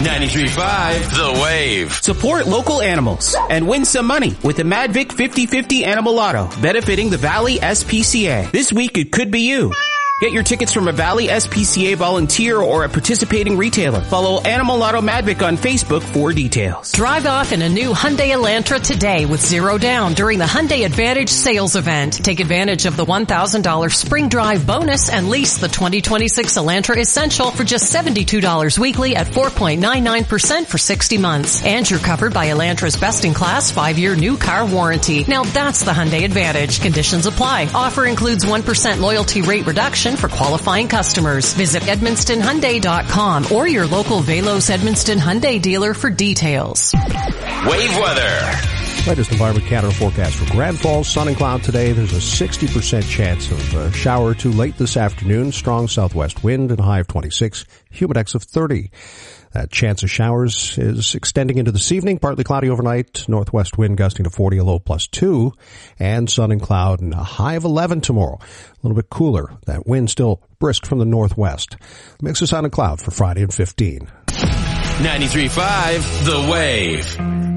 93.5 The Wave. Support local animals and win some money with the Madvic 50/50 Animal Lotto, benefiting the Valley SPCA. This week it could be you. Get your tickets from a Valley SPCA volunteer or a participating retailer. Follow Animal Lotto Madvic on Facebook for details. Drive off in a new Hyundai Elantra today with 0 down during the Hyundai Advantage sales event. Take advantage of the $1,000 spring drive bonus and lease the 2026 Elantra Essential for just $72 weekly at 4.99% for 60 months. And you're covered by Elantra's best-in-class 5-year new car warranty. Now that's the Hyundai Advantage. Conditions apply. Offer includes 1% loyalty rate reduction for qualifying customers. Visit EdmonstonHyundai.com or your local Velos Edmonston Hyundai dealer for details. Wave weather. Latest Environment Canada forecast for Grand Falls, sun and cloud today. There's a 60% chance of a shower or two late this afternoon. Strong southwest wind and a high of 26, humidex of 30. That chance of showers is extending into this evening. Partly cloudy overnight. Northwest wind gusting to 40, a low +2. And sun and cloud and a high of 11 tomorrow. A little bit cooler. That wind still brisk from the northwest. Mix of sun and cloud for Friday and 15. 93.5 The Wave.